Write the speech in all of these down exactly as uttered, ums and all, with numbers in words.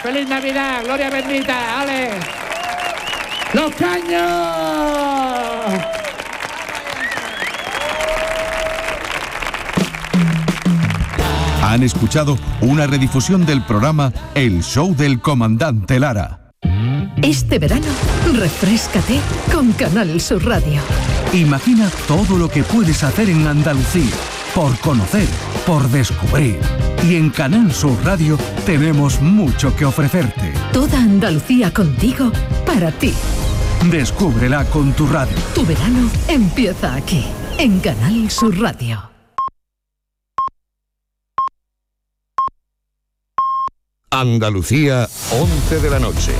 ¡Feliz Navidad! ¡Gloria bendita! ¡Ale! ¡Los caños! Han escuchado una redifusión del programa El Show del Comandante Lara. Este verano, refréscate con Canal Sur Radio. Imagina todo lo que puedes hacer en Andalucía, por conocer, por descubrir. Y en Canal Sur Radio tenemos mucho que ofrecerte. Toda Andalucía contigo, para ti. Descúbrela con tu radio. Tu verano empieza aquí, en Canal Sur Radio. Andalucía, once de la noche.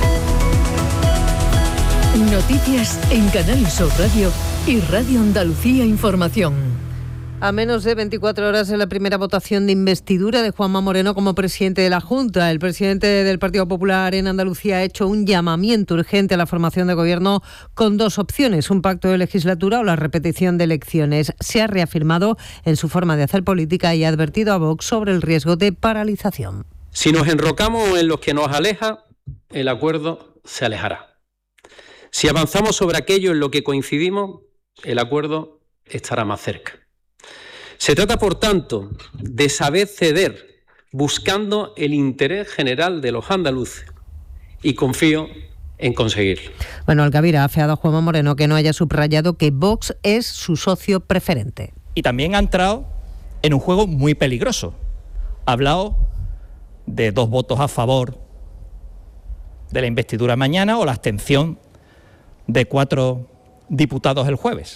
Noticias en Canal Sur Radio y Radio Andalucía Información. A menos de veinticuatro horas de la primera votación de investidura de Juanma Moreno como presidente de la Junta, el presidente del Partido Popular en Andalucía ha hecho un llamamiento urgente a la formación de gobierno con dos opciones, un pacto de legislatura o la repetición de elecciones. Se ha reafirmado en su forma de hacer política y ha advertido a Vox sobre el riesgo de paralización. Si nos enrocamos en lo que nos aleja, el acuerdo se alejará. Si avanzamos sobre aquello en lo que coincidimos, el acuerdo estará más cerca. Se trata, por tanto, de saber ceder buscando el interés general de los andaluces y confío en conseguirlo. Bueno, Alcavira ha afeado a Juanma Moreno que no haya subrayado que Vox es su socio preferente. Y también ha entrado en un juego muy peligroso. Ha hablado de dos votos a favor de la investidura mañana o la abstención de cuatro diputados el jueves.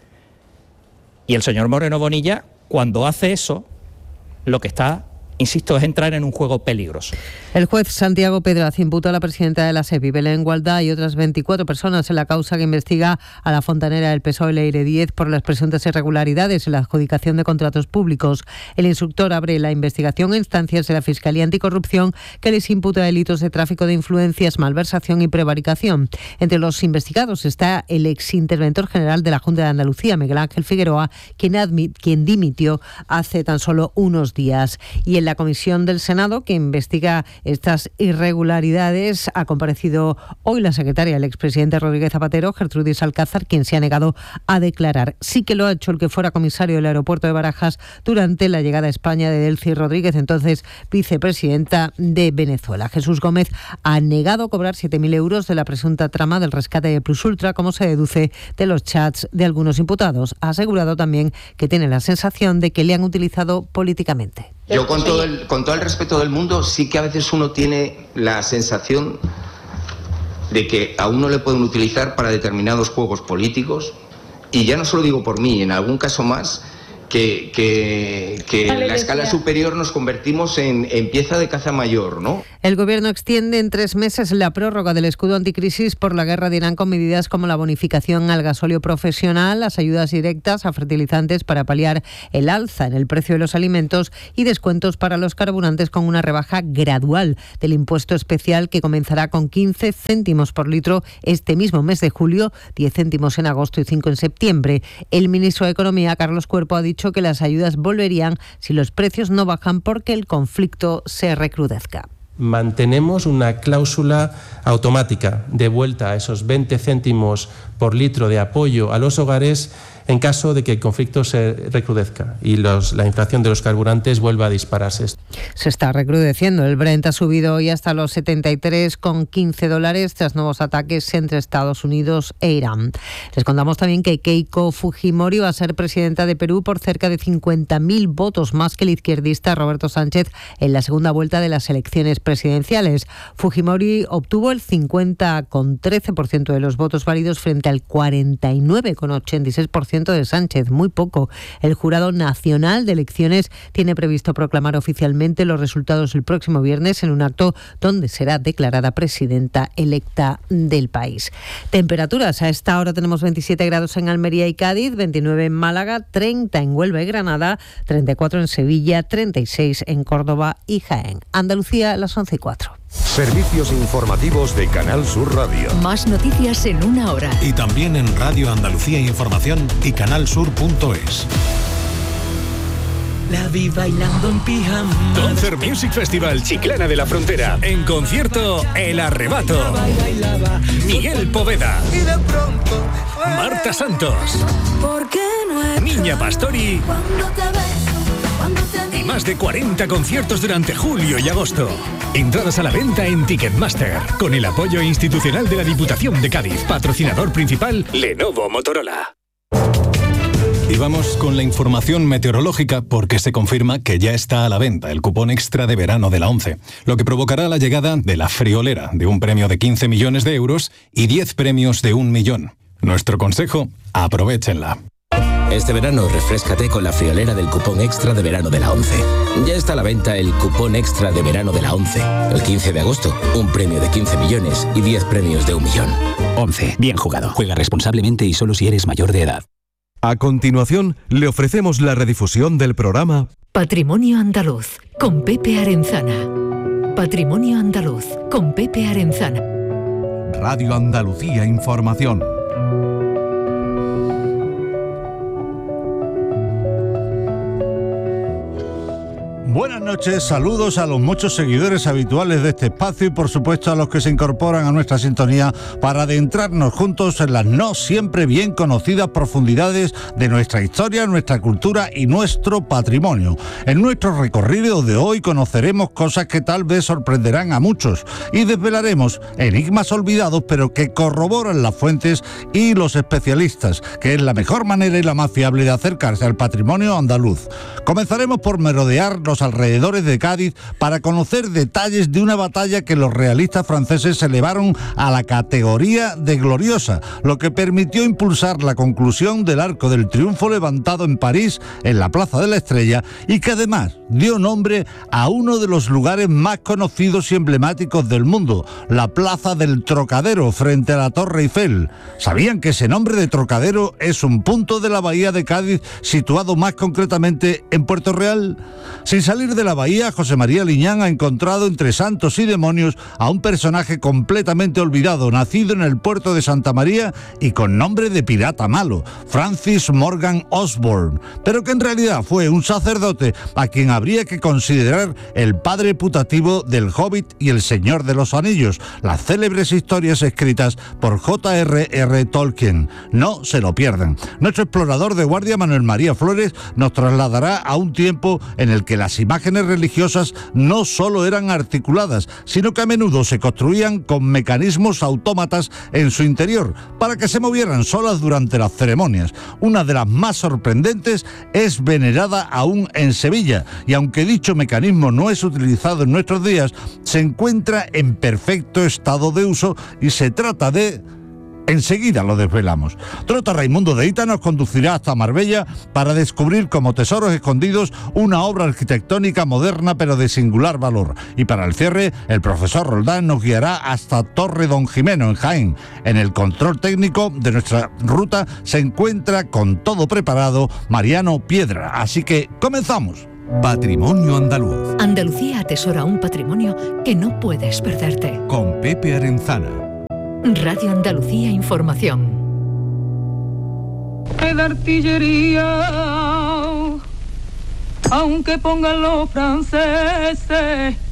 Y el señor Moreno Bonilla, cuando hace eso, lo que está, insisto, es entrar en un juego peligroso. El juez Santiago Pedraz imputa a la presidenta de la SEPI, Belén Gualdá, y otras veinticuatro personas en la causa que investiga a la fontanera del P S O E, Leire Díez, por las presuntas irregularidades en la adjudicación de contratos públicos. El instructor abre la investigación a instancias de la Fiscalía Anticorrupción, que les imputa delitos de tráfico de influencias, malversación y prevaricación. Entre los investigados está el exinterventor general de la Junta de Andalucía, Miguel Ángel Figueroa, quien, admit, quien dimitió hace tan solo unos días. Y en la comisión del Senado que investiga estas irregularidades ha comparecido hoy la secretaria del expresidente Rodríguez Zapatero, Gertrudis Alcázar, quien se ha negado a declarar. Sí que lo ha hecho el que fuera comisario del aeropuerto de Barajas durante la llegada a España de Delcy Rodríguez, entonces vicepresidenta de Venezuela. Jesús Gómez ha negado cobrar siete mil euros de la presunta trama del rescate de Plus Ultra, como se deduce de los chats de algunos imputados. Ha asegurado también que tiene la sensación de que le han utilizado políticamente. Yo con todo, el, con todo el respeto del mundo, sí que a veces uno tiene la sensación de que a uno le pueden utilizar para determinados juegos políticos, y ya no solo digo por mí, en algún caso más, que, que, que en la escala superior nos convertimos en, en pieza de caza mayor, ¿no? El Gobierno extiende en tres meses la prórroga del escudo anticrisis por la guerra de Irán con medidas como la bonificación al gasóleo profesional, las ayudas directas a fertilizantes para paliar el alza en el precio de los alimentos y descuentos para los carburantes con una rebaja gradual del impuesto especial que comenzará con quince céntimos por litro este mismo mes de julio, diez céntimos en agosto y cinco en septiembre. El ministro de Economía, Carlos Cuerpo, ha dicho que las ayudas volverían si los precios no bajan porque el conflicto se recrudezca. Mantenemos una cláusula automática de vuelta a esos veinte céntimos por litro de apoyo a los hogares en caso de que el conflicto se recrudezca y los, la inflación de los carburantes vuelva a dispararse. Se está recrudeciendo. El Brent ha subido hoy hasta los setenta y tres con quince dólares tras nuevos ataques entre Estados Unidos e Irán. Les contamos también que Keiko Fujimori va a ser presidenta de Perú por cerca de cincuenta mil votos más que el izquierdista Roberto Sánchez en la segunda vuelta de las elecciones presidenciales. Fujimori obtuvo el cincuenta coma trece por ciento de los votos válidos frente al cuarenta y nueve coma ochenta y seis por ciento de Sánchez, muy poco. El Jurado Nacional de Elecciones tiene previsto proclamar oficialmente los resultados el próximo viernes en un acto donde será declarada presidenta electa del país. Temperaturas: a esta hora tenemos veintisiete grados en Almería y Cádiz, veintinueve en Málaga, treinta en Huelva y Granada, treinta y cuatro en Sevilla, treinta y seis en Córdoba y Jaén. Andalucía, las once y cuatro. Servicios informativos de Canal Sur Radio. Más noticias en una hora. Y también en Radio Andalucía Información y canal sur punto es. La vi bailando en pijama. Concert Music Festival Chiclana de la Frontera. En concierto, El Arrebato. Miguel Poveda. Y de pronto Marta Santos. Niña Pastori. Y más de cuarenta conciertos durante julio y agosto. Entradas a la venta en Ticketmaster. Con el apoyo institucional de la Diputación de Cádiz. Patrocinador principal, Lenovo Motorola. Y vamos con la información meteorológica porque se confirma que ya está a la venta el cupón extra de verano de la ONCE, lo que provocará la llegada de la friolera de un premio de quince millones de euros y diez premios de un millón. Nuestro consejo, aprovéchenla. Este verano refréscate con la friolera del cupón extra de verano de la ONCE. Ya está a la venta el cupón extra de verano de la ONCE. El quince de agosto, un premio de quince millones y diez premios de un millón. ONCE, bien jugado. Juega responsablemente y solo si eres mayor de edad. A continuación, le ofrecemos la redifusión del programa Patrimonio Andaluz, con Pepe Arenzana. Patrimonio Andaluz, con Pepe Arenzana. Radio Andalucía Información. Buenas noches, saludos a los muchos seguidores habituales de este espacio y por supuesto a los que se incorporan a nuestra sintonía para adentrarnos juntos en las no siempre bien conocidas profundidades de nuestra historia, nuestra cultura y nuestro patrimonio. En nuestro recorrido de hoy conoceremos cosas que tal vez sorprenderán a muchos y desvelaremos enigmas olvidados pero que corroboran las fuentes y los especialistas, que es la mejor manera y la más fiable de acercarse al patrimonio andaluz. Comenzaremos por merodear los alrededores de Cádiz para conocer detalles de una batalla que los realistas franceses elevaron a la categoría de gloriosa, lo que permitió impulsar la conclusión del Arco del Triunfo levantado en París, en la Plaza de la Estrella, y que además dio nombre a uno de los lugares más conocidos y emblemáticos del mundo, la Plaza del Trocadero, frente a la Torre Eiffel. ¿Sabían que ese nombre de Trocadero es un punto de la bahía de Cádiz situado más concretamente en Puerto Real? Sin salir de la bahía, José María Liñán ha encontrado entre santos y demonios a un personaje completamente olvidado, nacido en el puerto de Santa María y con nombre de pirata malo, Francis Morgan Osborne, pero que en realidad fue un sacerdote a quien habría que considerar el padre putativo del Hobbit y el Señor de los Anillos, las célebres historias escritas por J R R Tolkien. No se lo pierdan. Nuestro explorador de guardia, Manuel María Flores, nos trasladará a un tiempo en el que las imágenes religiosas no solo eran articuladas, sino que a menudo se construían con mecanismos autómatas en su interior, para que se movieran solas durante las ceremonias. Una de las más sorprendentes es venerada aún en Sevilla, y aunque dicho mecanismo no es utilizado en nuestros días, se encuentra en perfecto estado de uso y se trata de... Enseguida lo desvelamos. Trota Raimundo de Ita nos conducirá hasta Marbella para descubrir como tesoros escondidos una obra arquitectónica moderna pero de singular valor. Y para el cierre, el profesor Roldán nos guiará hasta Torre Don Jimeno, en Jaén. En el control técnico de nuestra ruta se encuentra con todo preparado Mariano Piedra. Así que comenzamos. Patrimonio Andaluz. Andalucía atesora un patrimonio que no puedes perderte. Con Pepe Arenzana. Radio Andalucía Información. De artillería, aunque pongan los franceses